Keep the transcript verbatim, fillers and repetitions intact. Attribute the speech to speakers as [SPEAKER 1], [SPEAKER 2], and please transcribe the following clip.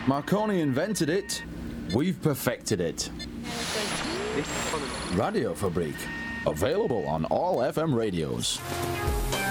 [SPEAKER 1] Marconi invented it. We've perfected it. Radio Fabrik. Available on all F M radios.